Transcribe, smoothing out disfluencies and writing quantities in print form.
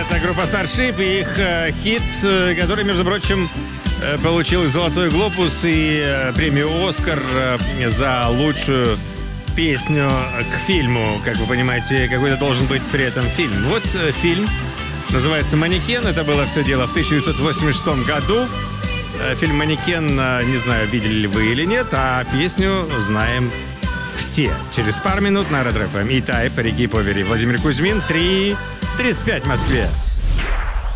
Это группа Starship и их хит, который, между прочим, получил и «Золотой глобус», и премию «Оскар» за лучшую песню к фильму. Как вы понимаете, какой-то должен быть при этом фильм. Вот фильм называется «Манекен». Это было все дело в 1986 году. Фильм «Манекен», не знаю, видели ли вы или нет, а песню знаем все. Через пару минут на Red FM. И Type, Реги Повери, Владимир Кузьмин, 3:35 в Москве.